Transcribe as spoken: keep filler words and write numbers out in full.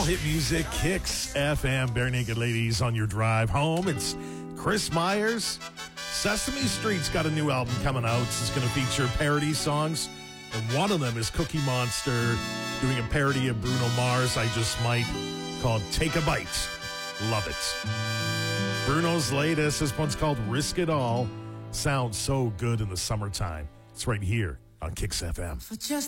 All hit music, Kicks F M, Bare Naked Ladies on your drive home. It's Chris Myers. Sesame Street's got a new album coming out. It's going to feature parody songs, and one of them is Cookie Monster doing a parody of Bruno Mars, I Just Might, called Take a Bite. Love it. Bruno's latest, this one's called Risk It All. Sounds so good in the summertime. It's right here on Kicks F M. For just